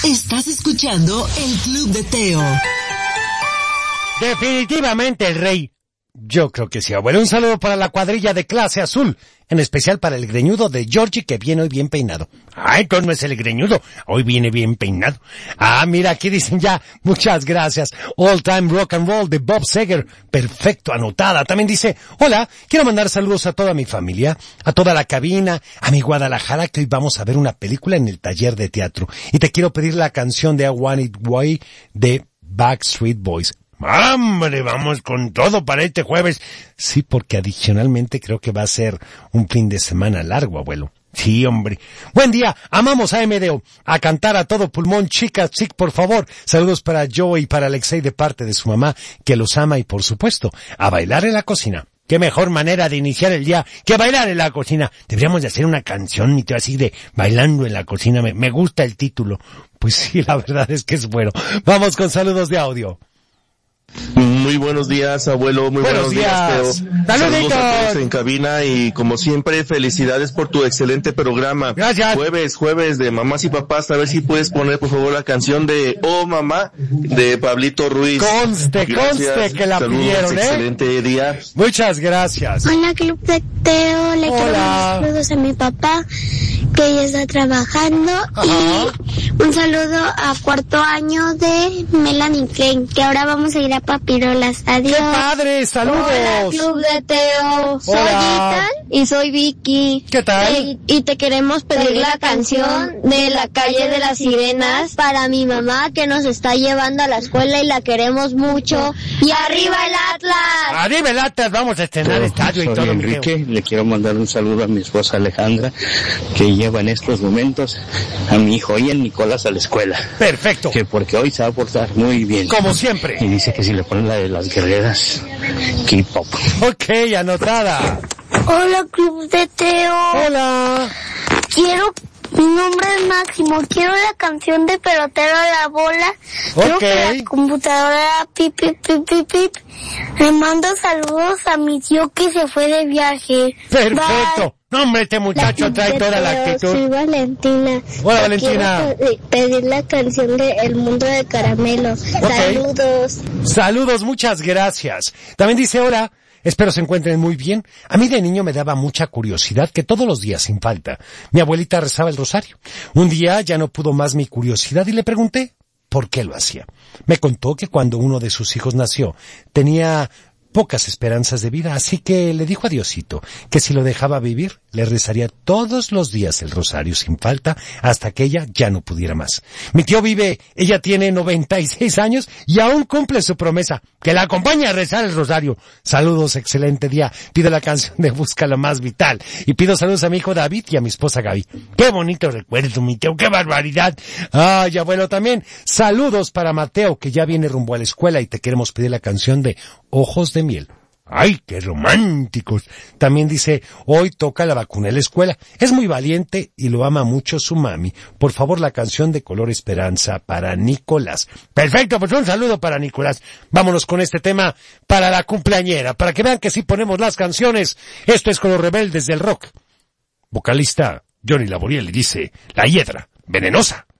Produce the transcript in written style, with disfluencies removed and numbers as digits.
Estás escuchando el Club de Teo. Definitivamente el rey. Yo creo que sí, abuelo. Un saludo para la cuadrilla de clase azul, en especial para el greñudo de Georgie, que viene hoy bien peinado. Ay, entonces no es el greñudo, hoy viene bien peinado. Ah, mira, aquí dicen ya, muchas gracias. All Time Rock and Roll de Bob Seger, perfecto, anotada. También dice, hola, quiero mandar saludos a toda mi familia, a toda la cabina, a mi Guadalajara, que hoy vamos a ver una película en el taller de teatro. Y te quiero pedir la canción de I Want It Way de Backstreet Boys. ¡Hombre, vamos con todo para este jueves! Sí, porque adicionalmente creo que va a ser un fin de semana largo, abuelo. Sí, hombre. Buen día, amamos a MDO. A cantar a todo pulmón, chicas, por favor. Saludos para Joe y para Alexei de parte de su mamá, que los ama, y por supuesto, a bailar en la cocina. Qué mejor manera de iniciar el día que bailar en la cocina. Deberíamos de hacer una canción, y así de bailando en la cocina. Me gusta el título. Pues sí, la verdad es que es bueno. Vamos con saludos de audio. Muy buenos días, abuelo, muy buenos días, Teo. Saludos a todos en cabina y como siempre, felicidades por tu excelente programa. Gracias. Jueves de mamás y papás, a ver si puedes poner por favor la canción de Oh Mamá de Pablito Ruiz. Conste que la saludos, pidieron, excelente día. Muchas gracias. Hola, Club de Teo, le quiero mandar saludos a mi papá, que ella está trabajando. Ajá. Y un saludo a cuarto año de Melanie Klein, que ahora vamos a ir a Papirolas. Adiós. ¡Qué padre! ¡Saludos! Hola, Club de Teo. Soy Ethan y soy Vicky. ¿Qué tal? Y te queremos pedir la canción de La Calle de las Sirenas para mi mamá, que nos está llevando a la escuela y la queremos mucho. ¡Y arriba el Atlas! ¡Arriba el Atlas! Vamos a estrenar estadio y todo. Soy Enrique, le quiero mandar un saludo a mi esposa Alejandra, que lleva en estos momentos a mi hijo y el Nicolás a la escuela. Perfecto. Que porque hoy se va a portar muy bien. Como siempre. Y dice que si le ponen la de las guerreras, K-pop. Ok, anotada. Hola, Club de Teo. Hola. Mi nombre es Máximo, quiero la canción de Pelotero a la Bola. Quiero que la computadora pip, pip, pip, pip, pip. Le mando saludos a mi tío que se fue de viaje. Perfecto. Bye. No, hombre, este muchacho trae toda la actitud. Soy Valentina. Hola, Valentina. Quiero pedir la canción de El Mundo de Caramelo. Okay. Saludos. Saludos, muchas gracias. También dice hola. Espero se encuentren muy bien. A mí de niño me daba mucha curiosidad que todos los días, sin falta, mi abuelita rezaba el rosario. Un día ya no pudo más mi curiosidad y le pregunté por qué lo hacía. Me contó que cuando uno de sus hijos nació, tenía pocas esperanzas de vida, así que le dijo a Diosito que si lo dejaba vivir, le rezaría todos los días el rosario sin falta hasta que ella ya no pudiera más. Mi tío vive, ella tiene 96 años y aún cumple su promesa, que la acompañe a rezar el rosario. Saludos, excelente día. Pido la canción de Busca lo Más Vital y pido saludos a mi hijo David y a mi esposa Gaby. Qué bonito recuerdo, mi tío, qué barbaridad. Ay, abuelo, también saludos para Mateo, que ya viene rumbo a la escuela y te queremos pedir la canción de Ojos de Miel. ¡Ay, qué románticos! También dice, hoy toca la vacuna en la escuela. Es muy valiente y lo ama mucho su mami. Por favor, la canción de Color Esperanza para Nicolás. Perfecto, pues un saludo para Nicolás. Vámonos con este tema para la cumpleañera, para que vean que sí ponemos las canciones. Esto es con los rebeldes del rock. Vocalista Johnny Laboriel dice, La Hiedra Venenosa.